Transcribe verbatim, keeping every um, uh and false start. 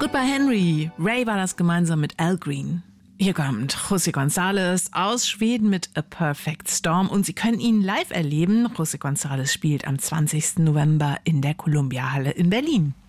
Goodbye Henry. Ray war das gemeinsam mit Al Green. Hier kommt José González aus Schweden mit A Perfect Storm und Sie können ihn live erleben. José González spielt am zwanzigsten November in der Columbia Halle in Berlin.